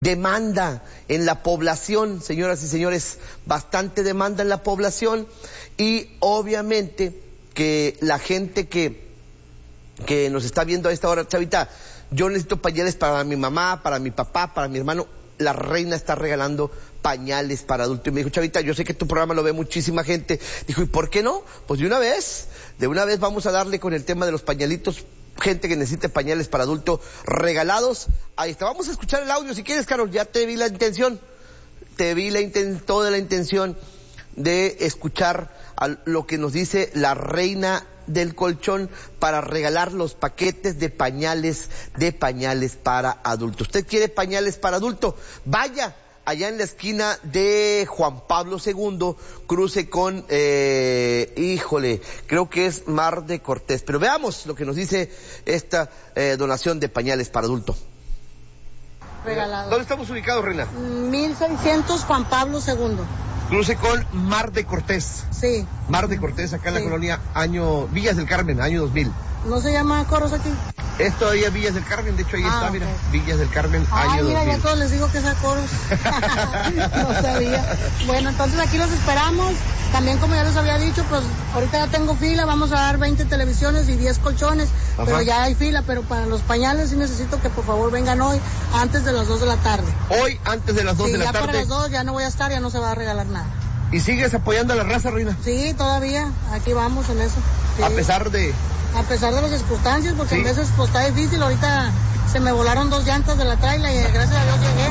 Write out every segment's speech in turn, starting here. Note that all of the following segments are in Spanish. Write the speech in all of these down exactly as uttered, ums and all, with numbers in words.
demanda en la población, señoras y señores, bastante demanda en la población, y obviamente que la gente que, que nos está viendo a esta hora, Chavita, yo necesito pañales para mi mamá, para mi papá, para mi hermano. La reina está regalando pañales para adultos. Y me dijo, Chavita, yo sé que tu programa lo ve muchísima gente. Dijo, ¿y por qué no? Pues de una vez, de una vez vamos a darle con el tema de los pañalitos. Gente que necesite pañales para adulto regalados. Ahí está, vamos a escuchar el audio si quieres, Carol. Ya te vi la intención, te vi la inten toda la intención de escuchar a lo que nos dice la reina del colchón para regalar los paquetes de pañales, de pañales para adultos. ¿Usted quiere pañales para adulto? Vaya allá en la esquina de Juan Pablo segundo, cruce con, eh, híjole, creo que es Mar de Cortés. Pero veamos lo que nos dice esta eh, donación de pañales para adulto. Regalado. ¿Dónde estamos ubicados, Reina? mil seiscientos Juan Pablo segundo. Cruce con Mar de Cortés. Sí. Mar de Cortés, acá en sí. la colonia año Villas del Carmen, año dos mil. ¿No se llama Coros aquí? Es todavía Villas del Carmen, de hecho ahí ah, está, okay. mira, Villas del Carmen, Ay, año mira, dos mil. ya todos les digo que es a Coros. No sabía. Bueno, entonces aquí los esperamos. También, como ya les había dicho, pues ahorita ya tengo fila, vamos a dar veinte televisiones y diez colchones. Ajá. Pero ya hay fila, pero para los pañales sí necesito que por favor vengan hoy, antes de las dos de la tarde. Hoy, antes de las dos sí, de la ya tarde. para las dos ya no voy a estar, ya no se va a regalar nada. ¿Y sigues apoyando a la raza, Reina? Sí, todavía, aquí vamos en eso. Sí. A pesar de... A pesar de las circunstancias, porque sí. a veces pues está difícil. Ahorita se me volaron dos llantas de la traila y gracias a Dios llegué.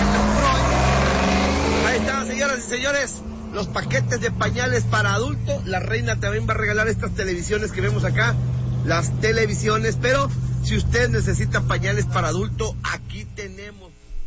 Ahí está, señoras y señores, los paquetes de pañales para adultos. La reina también va a regalar estas televisiones que vemos acá, las televisiones, pero si usted necesita pañales para adulto, aquí tenemos.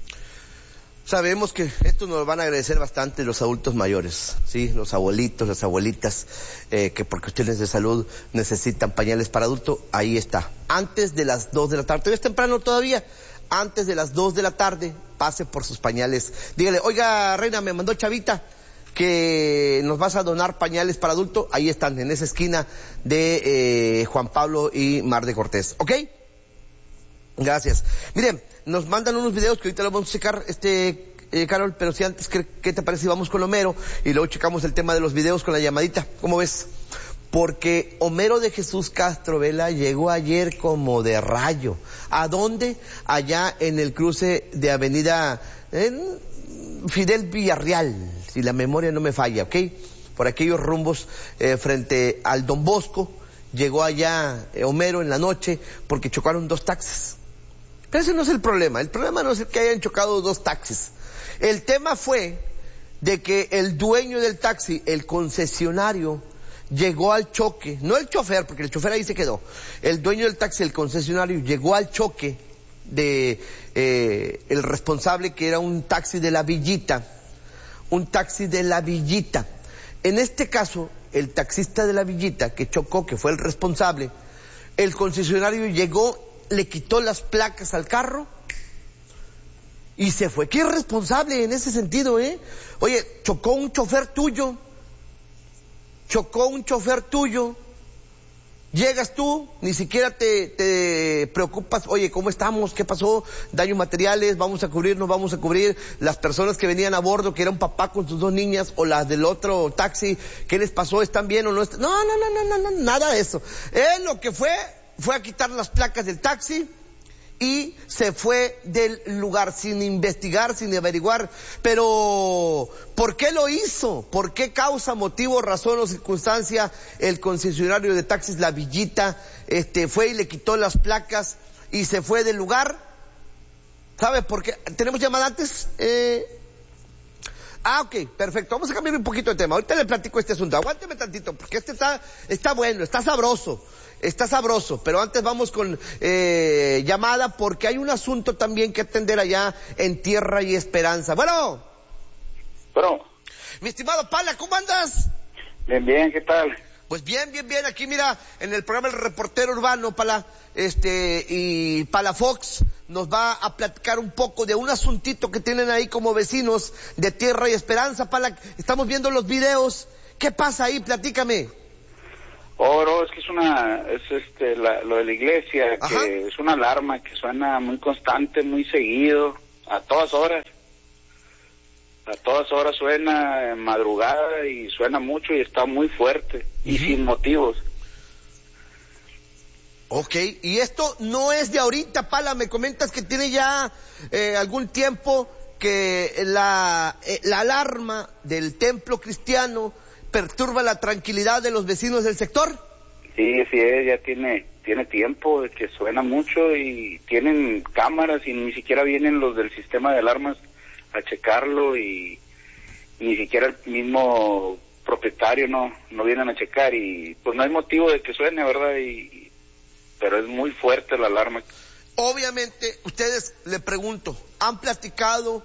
Sabemos que esto nos lo van a agradecer bastante los adultos mayores, sí, los abuelitos, las abuelitas, eh, que por cuestiones de salud necesitan pañales para adulto. Ahí está, antes de las dos de la tarde, todavía es temprano todavía, antes de las dos de la tarde, pase por sus pañales. Dígale, oiga, reina, me mandó Chavita que nos vas a donar pañales para adulto. Ahí están, en esa esquina de eh, Juan Pablo y Mar de Cortés, ¿ok? Gracias. Miren, nos mandan unos videos que ahorita los vamos a checar, este, eh, Carol, pero si antes, ¿qué, ¿qué te parece si vamos con Homero? Y luego checamos el tema de los videos con la llamadita. ¿Cómo ves? Porque Homero de Jesús Castro Vela llegó ayer como de rayo. ¿A dónde? Allá en el cruce de Avenida en Fidel Villarreal, si la memoria no me falla, ¿ok? Por aquellos rumbos eh, frente al Don Bosco. Llegó allá eh, Homero en la noche porque chocaron dos taxis. Pero ese no es el problema. El problema no es el que hayan chocado dos taxis. El tema fue de que el dueño del taxi, el concesionario, llegó al choque. No el chofer, porque el chofer ahí se quedó. El dueño del taxi, el concesionario, llegó al choque de eh, el responsable, que era un taxi de la Villita. Un taxi de la Villita. En este caso, el taxista de la Villita que chocó, que fue el responsable, el concesionario llegó, le quitó las placas al carro y se fue. Qué irresponsable en ese sentido, ¿eh? Oye, chocó un chofer tuyo, chocó un chofer tuyo, llegas tú, ni siquiera te, te preocupas, oye, ¿cómo estamos? ¿Qué pasó? Daños materiales, vamos a cubrirnos, vamos a cubrir las personas que venían a bordo, que era un papá con sus dos niñas, o las del otro taxi, ¿qué les pasó? ¿Están bien o no están? No, no, no, no, no, no, nada de eso. Él lo que fue, fue a quitar las placas del taxi y se fue del lugar sin investigar, sin averiguar. Pero, ¿por qué lo hizo? ¿Por qué causa, motivo, razón o circunstancia el concesionario de taxis La Villita este, fue y le quitó las placas y se fue del lugar? ¿Sabe por qué? ¿Tenemos llamada antes? Eh... Ah, ok, perfecto. Vamos a cambiar un poquito de tema. Ahorita le platico este asunto. Aguánteme tantito, porque este está, está bueno, está sabroso. Está sabroso, pero antes vamos con eh, llamada, porque hay un asunto también que atender allá en Tierra y Esperanza. Bueno. Bueno. Mi estimado Pala, ¿cómo andas? Bien, bien, ¿qué tal? Pues bien, bien, bien. Aquí mira, en el programa El Reportero Urbano, Pala, este, y Palafox nos va a platicar un poco de un asuntito que tienen ahí como vecinos de Tierra y Esperanza. Pala, estamos viendo los videos. ¿Qué pasa ahí? Platícame. Oh, no, es que es una, es este, la, lo de la iglesia, Ajá. que es una alarma que suena muy constante, muy seguido. a todas horas. A todas horas suena en madrugada y suena mucho y está muy fuerte y uh-huh. sin motivos. Ok, y esto no es de ahorita, Pala, me comentas que tiene ya eh, algún tiempo que la, eh, la alarma del templo cristiano perturba la tranquilidad de los vecinos del sector. Sí, sí, ya tiene, tiene tiempo de que suena mucho y tienen cámaras y ni siquiera vienen los del sistema de alarmas a checarlo y ni siquiera el mismo propietario no no vienen a checar y pues no hay motivo de que suene, ¿verdad? Y pero es muy fuerte la alarma. Obviamente, ustedes, le pregunto, ¿han platicado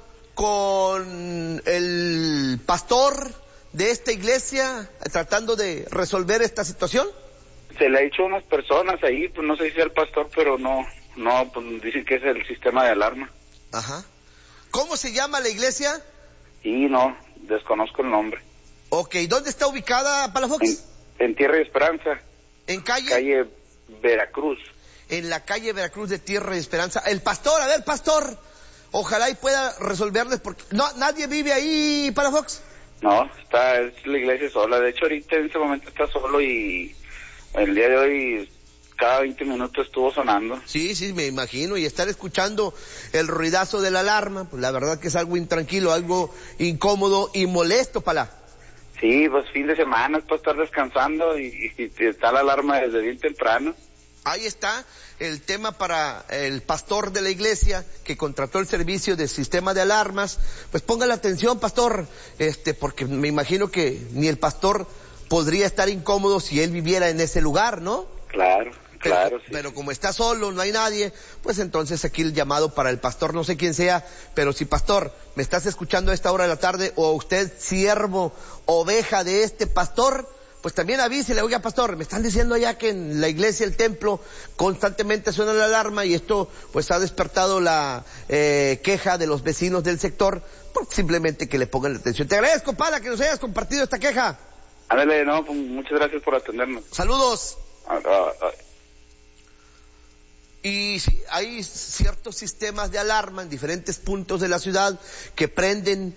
con el pastor de esta iglesia tratando de resolver esta situación? Se le ha dicho a unas personas ahí, pues no sé si es el pastor, pero no, no, pues dicen que es el sistema de alarma. Ajá. ¿Cómo se llama la iglesia? Sí, no, desconozco el nombre. Ok, ¿dónde está ubicada, Palafox? En, en Tierra y Esperanza. ¿En calle? Calle Veracruz. En la calle Veracruz de Tierra y Esperanza. El pastor, a ver, pastor, ojalá y pueda resolverles, porque no, nadie vive ahí, Palafox. No, está, es la iglesia sola. De hecho, ahorita en ese momento está solo y el día de hoy cada veinte minutos estuvo sonando. Sí, sí, me imagino, y estar escuchando el ruidazo de la alarma, pues la verdad que es algo intranquilo, algo incómodo y molesto, Pala. Sí, pues fin de semana es para estar descansando y, y, y está la alarma desde bien temprano. Ahí está el tema para el pastor de la iglesia que contrató el servicio de sistema de alarmas. Pues ponga la atención, pastor, este, porque me imagino que ni el pastor podría estar incómodo si él viviera en ese lugar, ¿no? Claro. Claro, pero, sí. pero como está solo, no hay nadie, pues entonces aquí el llamado para el pastor, no sé quién sea, pero si pastor, me estás escuchando a esta hora de la tarde, o usted siervo, oveja de este pastor, pues también avísele, oiga pastor, me están diciendo allá que en la iglesia, el templo, constantemente suena la alarma y esto pues ha despertado la eh, queja de los vecinos del sector, pues simplemente que le pongan atención. Te agradezco, Pala, que nos hayas compartido esta queja. Ándale, no, pues muchas gracias por atendernos. Saludos. Ah, ah, ah. Y sí, hay ciertos sistemas de alarma en diferentes puntos de la ciudad que prenden,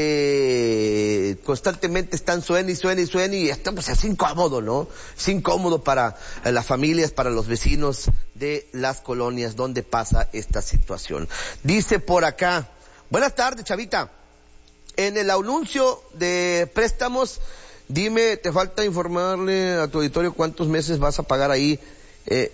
que constantemente están suene y suene y suene y esto pues es incómodo, ¿no? Es incómodo para las familias, para los vecinos de las colonias donde pasa esta situación. Dice por acá, buenas tardes, Chavita. En el anuncio de préstamos, dime, te falta informarle a tu auditorio cuántos meses vas a pagar ahí. Eh,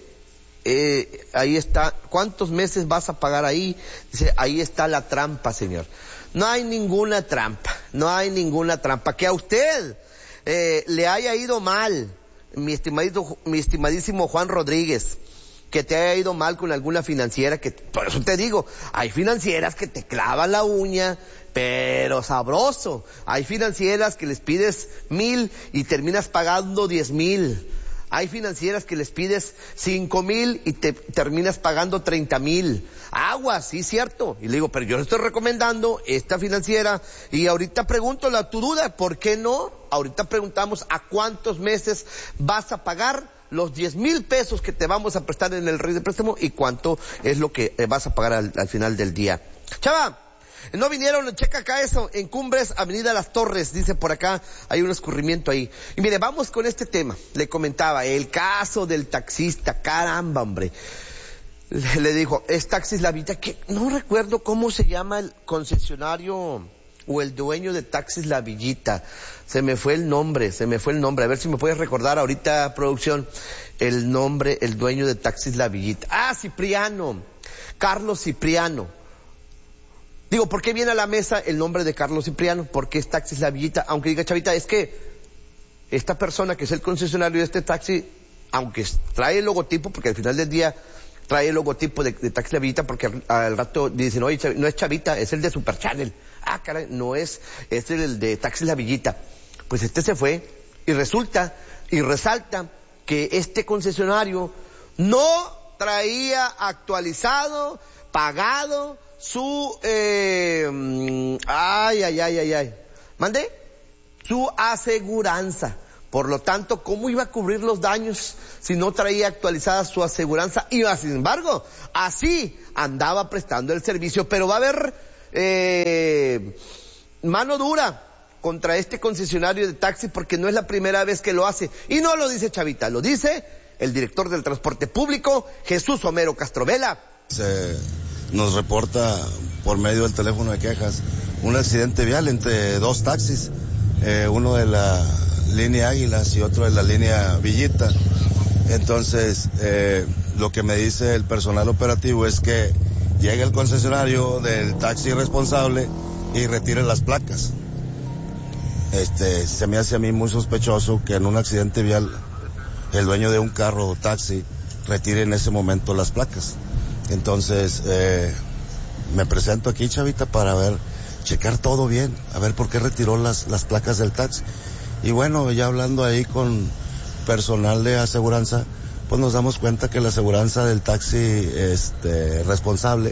Eh, ahí está, ¿cuántos meses vas a pagar ahí? Dice, ahí está la trampa, señor. No hay ninguna trampa, no hay ninguna trampa. Que a usted eh, le haya ido mal, mi estimadito, mi estimadísimo Juan Rodríguez, que te haya ido mal con alguna financiera, que por eso te digo, hay financieras que te clavan la uña, pero sabroso. Hay financieras que les pides mil y terminas pagando diez mil. Hay financieras que les pides cinco mil y te terminas pagando treinta mil. Agua, sí, cierto. Y le digo, pero yo le estoy recomendando esta financiera. Y ahorita pregunto la tu duda, ¿por qué no? Ahorita preguntamos a cuántos meses vas a pagar los diez mil pesos que te vamos a prestar en el Rey de Préstamo y cuánto es lo que vas a pagar al, al final del día. Chava, no vinieron, checa acá eso, en Cumbres, Avenida Las Torres, dice por acá, hay un escurrimiento ahí. Y mire, vamos con este tema, le comentaba, el caso del taxista, caramba, hombre. Le, le dijo, es Taxis La Villita, que no recuerdo cómo se llama el concesionario o el dueño de Taxis La Villita. Se me fue el nombre, se me fue el nombre. A ver si me puedes recordar ahorita, producción, el nombre, el dueño de Taxis La Villita. Ah, Cipriano, Carlos Cipriano. Digo, ¿por qué viene a la mesa el nombre de Carlos Cipriano? Porque es Taxis La Villita. Aunque diga, Chavita, es que esta persona que es el concesionario de este taxi, aunque trae el logotipo, porque al final del día trae el logotipo de, de Taxis La Villita, porque al, al rato dicen, oye, no es Chavita, es el de Super Channel. Ah, caray, no es, es el de Taxis La Villita. Pues este se fue y resulta y resalta que este concesionario no traía actualizado, pagado, su, eh, ay, ay, ay, ay, ay, ¿mandé? Su aseguranza. Por lo tanto, ¿cómo iba a cubrir los daños si no traía actualizada su aseguranza? Y sin embargo, así andaba prestando el servicio. Pero va a haber eh, mano dura contra este concesionario de taxi porque no es la primera vez que lo hace. Y no lo dice Chavita, lo dice el director del transporte público, Jesús Homero Castrovela. Se nos reporta por medio del teléfono de quejas un accidente vial entre dos taxis, eh, uno de la línea Águilas y otro de la línea Villita. Entonces, eh, lo que me dice el personal operativo es que llegue el concesionario del taxi responsable y retire las placas. Este, se me hace a mí muy sospechoso que en un accidente vial el dueño de un carro o taxi retire en ese momento las placas. Entonces, eh, me presento aquí, Chavita, para ver, checar todo bien, a ver por qué retiró las, las placas del taxi. Y bueno, ya hablando ahí con personal de aseguranza, pues nos damos cuenta que la aseguranza del taxi este, responsable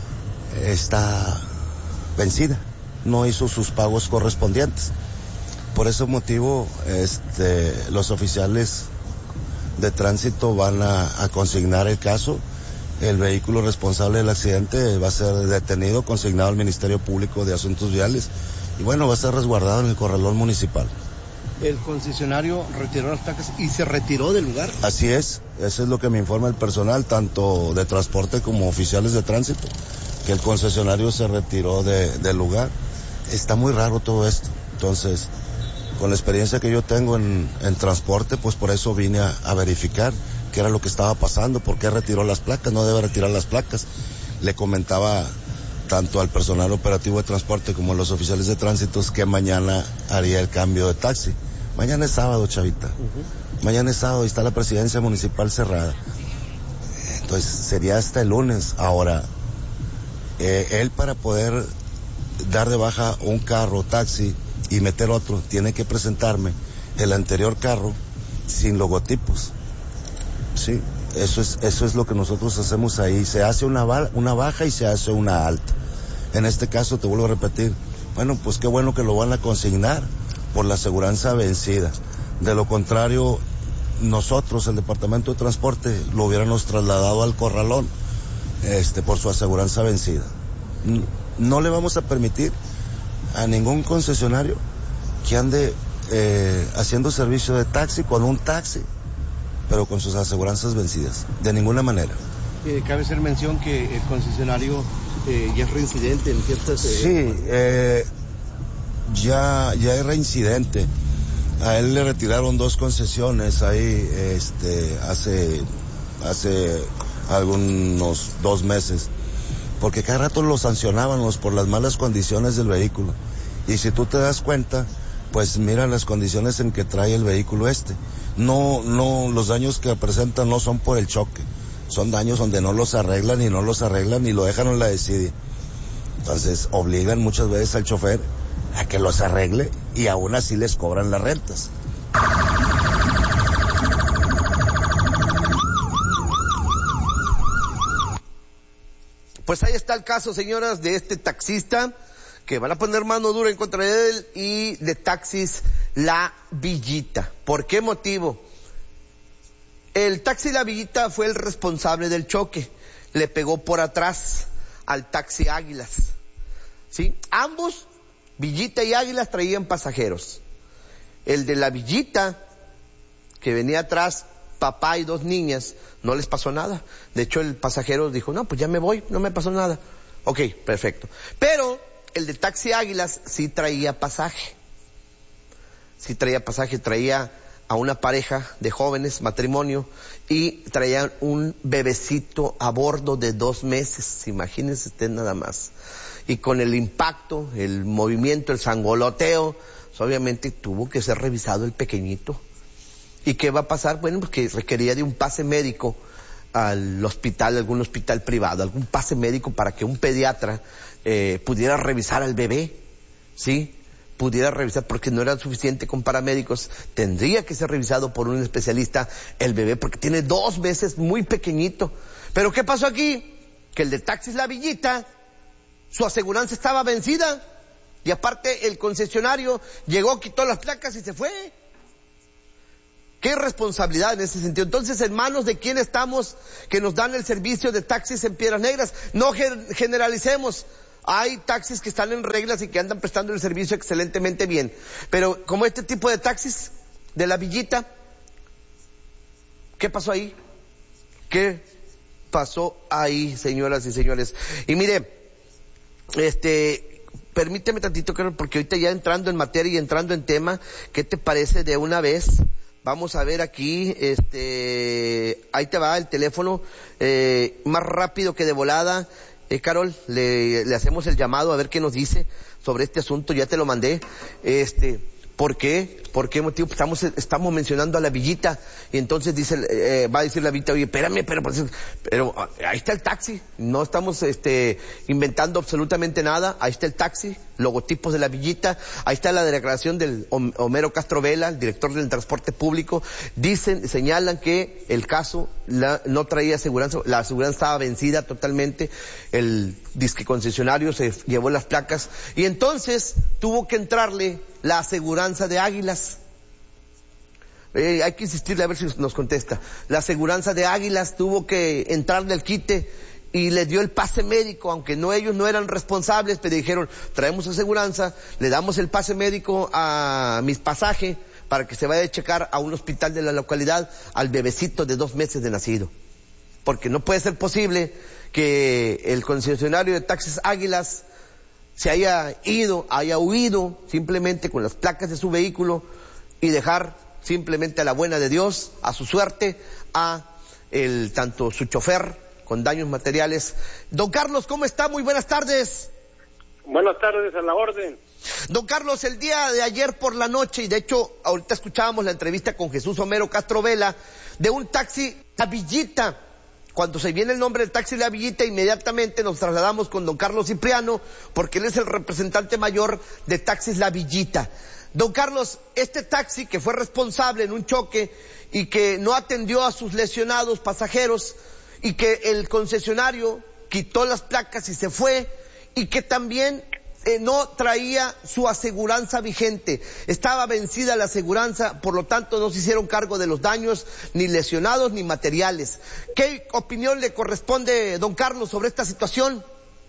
está vencida, no hizo sus pagos correspondientes. Por ese motivo, este, los oficiales de tránsito van a, a consignar el caso. El vehículo responsable del accidente va a ser detenido, consignado al Ministerio Público de Asuntos Viales y bueno, va a ser resguardado en el corralón municipal. El concesionario retiró las placas y se retiró del lugar. Así es, eso es lo que me informa el personal, tanto de transporte como oficiales de tránsito, que el concesionario se retiró de, del lugar. Está muy raro todo esto, entonces, con la experiencia que yo tengo en, en transporte, pues por eso vine a, a verificar qué era lo que estaba pasando, por qué retiró las placas, no debe retirar las placas. Le comentaba tanto al personal operativo de transporte como a los oficiales de tránsito que mañana haría el cambio de taxi. Mañana es sábado, Chavita. Uh-huh. Mañana es sábado y está la presidencia municipal cerrada. Entonces sería hasta el lunes. Ahora, eh, él para poder dar de baja un carro, taxi, y meter otro, tiene que presentarme el anterior carro sin logotipos. Sí, eso es, eso es lo que nosotros hacemos ahí. Se hace una, ba- una baja y se hace una alta. En este caso, te vuelvo a repetir, bueno, pues qué bueno que lo van a consignar por la aseguranza vencida. De lo contrario, nosotros, el Departamento de Transporte, lo hubiéramos trasladado al corralón, este, por su aseguranza vencida. No le vamos a permitir a ningún concesionario que ande eh, haciendo servicio de taxi con un taxi, pero con sus aseguranzas vencidas, de ninguna manera. Eh, cabe hacer mención que el concesionario eh, ya es reincidente en ciertas... Eh... Sí, eh, ya, ya es reincidente. A él le retiraron dos concesiones ahí este, hace, hace algunos dos meses, porque cada rato lo sancionábamos por las malas condiciones del vehículo. Y si tú te das cuenta, pues mira las condiciones en que trae el vehículo este. No, no, los daños que presentan no son por el choque, son daños donde no los arreglan y no los arreglan y lo dejan en la desidia. Entonces obligan muchas veces al chofer a que los arregle y aún así les cobran las rentas. Pues ahí está el caso, señoras, de este taxista que van a poner mano dura en contra de él y de Taxis La Villita. ¿Por qué motivo? El taxi La Villita fue el responsable del choque. Le pegó por atrás al taxi Águilas. ¿Sí? Ambos, Villita y Águilas, traían pasajeros. El de La Villita, que venía atrás, papá y dos niñas, no les pasó nada. De hecho, el pasajero dijo, no, pues ya me voy, no me pasó nada. Ok, perfecto. Pero el de Taxi Águilas sí traía pasaje. Sí traía pasaje, traía a una pareja de jóvenes, matrimonio, y traían un bebecito a bordo de dos meses. Imagínense usted nada más. Y con el impacto, el movimiento, el sangoloteo, pues obviamente tuvo que ser revisado el pequeñito. ¿Y qué va a pasar? Bueno, porque requería de un pase médico al hospital, algún hospital privado, algún pase médico para que un pediatra eh, pudiera revisar al bebé, ¿sí? Pudiera revisar, porque no era suficiente con paramédicos, tendría que ser revisado por un especialista el bebé, porque tiene dos meses, muy pequeñito. Pero ¿qué pasó aquí? Que el de Taxis La Villita, su aseguranza estaba vencida, y aparte el concesionario llegó, quitó las placas y se fue. qué irresponsabilidad en ese sentido. Entonces, ¿en manos de quién estamos que nos dan el servicio de taxis en Piedras Negras? No generalicemos. Hay taxis que están en reglas y que andan prestando el servicio excelentemente bien. Pero como este tipo de taxis de la Villita, ¿qué pasó ahí? ¿Qué pasó ahí, señoras y señores? Y mire, este, permíteme tantito, porque ahorita ya entrando en materia y entrando en tema, ¿qué te parece de una vez? Vamos a ver aquí, este, ahí te va el teléfono, eh, más rápido que de volada. Eh, Carol, le, le hacemos el llamado a ver qué nos dice sobre este asunto, ya te lo mandé. Este, ¿por qué? ¿Por qué motivo? Estamos, estamos mencionando a la Villita, y entonces dice, eh, va a decir la Villita, oye, espérame, pero, pero ahí está el taxi, no estamos este, inventando absolutamente nada, ahí está el taxi, logotipos de la Villita, ahí está la declaración del Homero Castro Vela, el director del transporte público. Dicen, señalan que el caso la, no traía aseguranza, la aseguranza estaba vencida totalmente, el disque concesionario se llevó las placas, y entonces tuvo que entrarle la aseguranza de Águilas. Eh, hay que insistirle a ver si nos contesta. La aseguranza de Águilas tuvo que entrarle al quite y le dio el pase médico, aunque no ellos no eran responsables, pero dijeron, traemos aseguranza, le damos el pase médico a mis pasajes para que se vaya a checar a un hospital de la localidad al bebecito de dos meses de nacido. Porque no puede ser posible que el concesionario de taxis Águilas se haya ido, haya huido simplemente con las placas de su vehículo y dejar simplemente a la buena de Dios, a su suerte, a el tanto su chofer con daños materiales. Don Carlos, ¿cómo está? Muy buenas tardes. Buenas tardes, a la orden. Don Carlos, el día de ayer por la noche, y de hecho ahorita escuchábamos la entrevista con Jesús Homero Castro Vela, de un taxi La Villita. Cuando se viene el nombre del taxi La Villita, inmediatamente nos trasladamos con don Carlos Cipriano, porque él es el representante mayor de Taxis La Villita. Don Carlos, este taxi que fue responsable en un choque y que no atendió a sus lesionados pasajeros, y que el concesionario quitó las placas y se fue, y que también eh, no traía su aseguranza vigente, estaba vencida la aseguranza, por lo tanto no se hicieron cargo de los daños ni lesionados ni materiales. ¿Qué opinión le corresponde, don Carlos, sobre esta situación?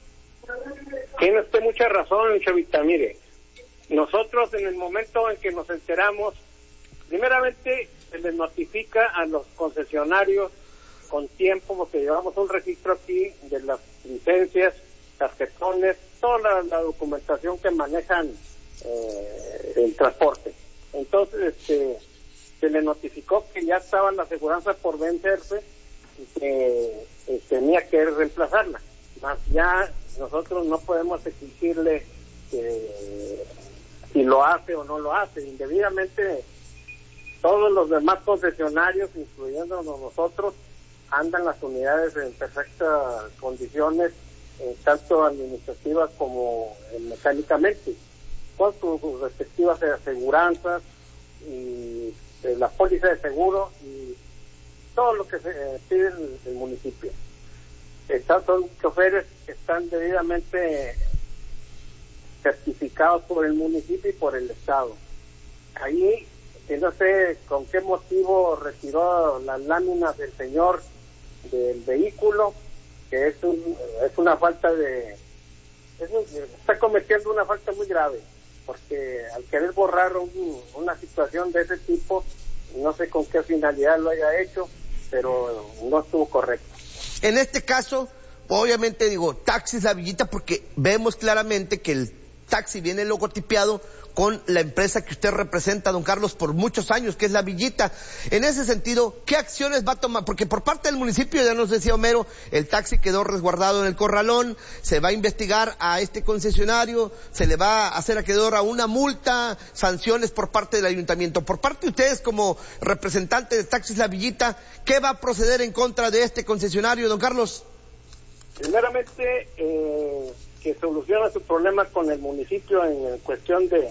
Tiene usted mucha razón, Chavita. Mire, nosotros en el momento en que nos enteramos, primeramente se les notifica a los concesionarios con tiempo, porque llevamos un registro aquí de las licencias, tarjetones, toda la, la documentación que manejan eh, el transporte. Entonces, este, se le notificó que ya estaba la aseguranza por vencerse y que eh, tenía que reemplazarla. Más ya nosotros no podemos exigirle que si lo hace o no lo hace. Indebidamente, todos los demás concesionarios, incluyéndonos nosotros, andan las unidades en perfectas condiciones, eh, tanto administrativas como eh, mecánicamente, con sus, sus respectivas aseguranzas y eh, la póliza de seguro y todo lo que se eh, pide el, el municipio. Están, son choferes que están debidamente certificados por el municipio y por el Estado. Ahí, que no sé con qué motivo retiró las láminas del señor del vehículo, que es un, es una falta de es un, está cometiendo una falta muy grave, porque al querer borrar un, una situación de ese tipo, no sé con qué finalidad lo haya hecho, pero no estuvo correcto. En este caso, obviamente digo, Taxis La Villita, porque vemos claramente que el taxi viene logotipeado con la empresa que usted representa, don Carlos, por muchos años, que es La Villita. En ese sentido, ¿qué acciones va a tomar? Porque por parte del municipio, ya nos decía Homero, el taxi quedó resguardado en el corralón, se va a investigar a este concesionario, se le va a hacer acreedor a una multa, sanciones por parte del ayuntamiento. Por parte de ustedes, como representante de Taxis La Villita, ¿qué va a proceder en contra de este concesionario, don Carlos? Primeramente, eh, que soluciona su problema con el municipio en cuestión de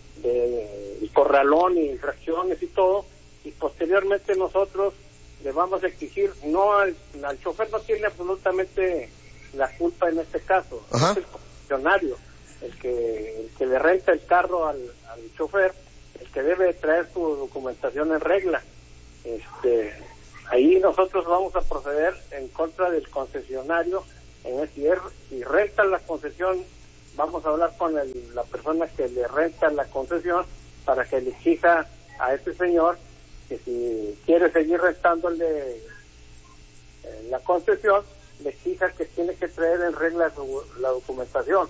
de el corralón y infracciones y todo, y posteriormente nosotros le vamos a exigir, no al, al chofer no tiene absolutamente la culpa en este caso. Ajá. Es el concesionario el que el que le renta el carro al, al chofer, el que debe traer su documentación en regla. este, ahí nosotros vamos a proceder en contra del concesionario. En el, si, er, si renta la concesión, vamos a hablar con el, la persona que le renta la concesión para que le exija a este señor que si quiere seguir rentándole eh, la concesión, le exija que tiene que traer en regla su, la documentación.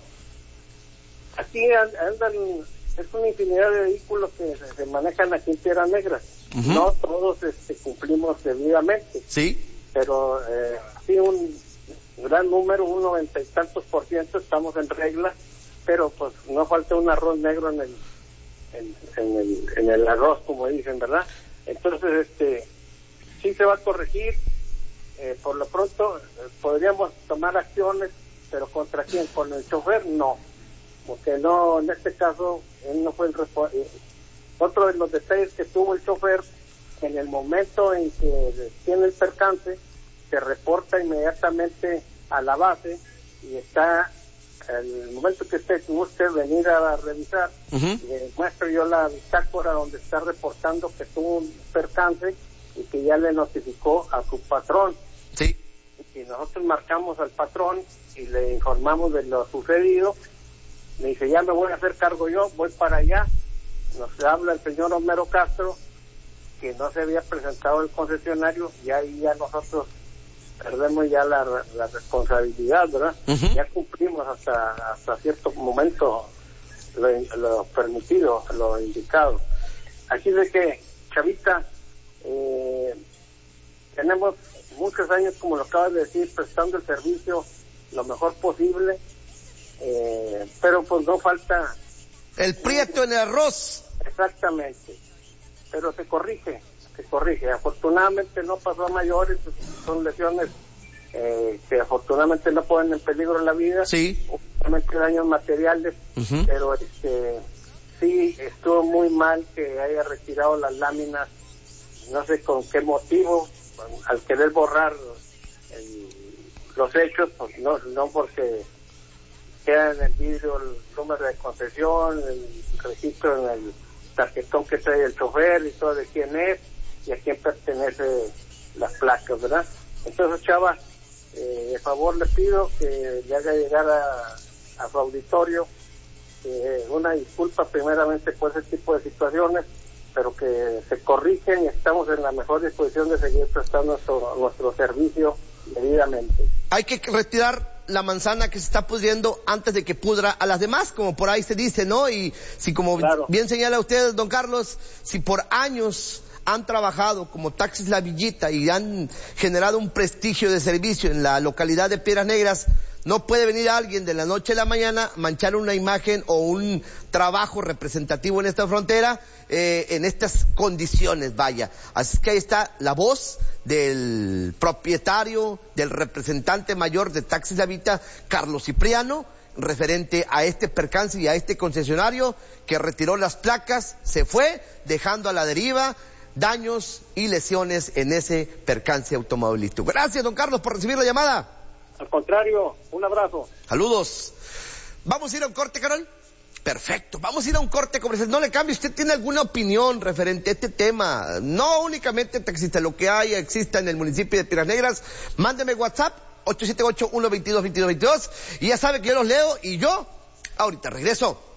Aquí andan, es una infinidad de vehículos que se, se manejan aquí en Piedras Negras. Uh-huh. No todos este, cumplimos debidamente. Sí. Pero eh, sí un gran número, un noventa y tantos por ciento estamos en regla, pero pues no falta un arroz negro en el, en, en el, en el arroz, como dicen, ¿verdad? Entonces, este, sí se va a corregir. Eh, por lo pronto, eh, podríamos tomar acciones, pero ¿contra quién? ¿Con el chofer? No. Porque no, en este caso, él no fue el responsable. Otro de los detalles que tuvo el chofer, en el momento en que tiene el percance, se reporta inmediatamente a la base y está, en el momento que usted guste venir a revisar, uh-huh. le muestro yo la bitácora donde está reportando que tuvo un percance y que ya le notificó a su patrón. Sí. Y nosotros marcamos al patrón y le informamos de lo sucedido. Me dice, ya me voy a hacer cargo yo, voy para allá. Nos habla el señor Homero Castro, que no se había presentado el concesionario, y ahí ya nosotros perdemos ya la, la responsabilidad, ¿verdad? Uh-huh. Ya cumplimos hasta hasta cierto momento lo, lo permitido, lo indicado. Así de que, Chavita, eh, tenemos muchos años, como lo acabas de decir, prestando el servicio lo mejor posible, eh, pero pues no falta... El prieto en el arroz. Exactamente, pero se corrige, se corrige. Afortunadamente no pasó a mayores, son lesiones eh, que afortunadamente no ponen en peligro la vida, sí, obviamente daños materiales, uh-huh. pero este sí estuvo muy mal que haya retirado las láminas, no sé con qué motivo, al querer borrar el, los hechos, pues no, no porque queda en el vidrio el número de concesión, el registro en el tarjetón que trae el chofer y todo de quién es y a quién pertenece las placas, ¿verdad? Entonces, Chava, eh, de favor le pido que le haga llegar a, a su auditorio eh, una disculpa primeramente por ese tipo de situaciones, pero que se corrigen y estamos en la mejor disposición de seguir prestando nuestro, nuestro servicio debidamente. Hay que retirar la manzana que se está pudriendo antes de que pudra a las demás, como por ahí se dice, ¿no? Y si, como claro. bien señala usted, don Carlos, si por años han trabajado como Taxis La Villita y han generado un prestigio de servicio en la localidad de Piedras Negras, no puede venir alguien de la noche a la mañana manchar una imagen o un trabajo representativo en esta frontera, eh, en estas condiciones, vaya. Así que ahí está la voz del propietario, del representante mayor de Taxis La Villita, Carlos Cipriano, referente a este percance y a este concesionario que retiró las placas, se fue, dejando a la deriva daños y lesiones en ese percance automovilístico. Gracias, don Carlos, por recibir la llamada. Al contrario, un abrazo. Saludos. ¿Vamos a ir a un corte, Carol? Perfecto, vamos a ir a un corte comercial. No le cambie, usted tiene alguna opinión referente a este tema, no únicamente taxista, lo que haya, exista en el municipio de Piedras Negras, mándeme WhatsApp, ocho siete ocho, uno dos dos, dos dos dos dos, y ya sabe que yo los leo y yo ahorita regreso.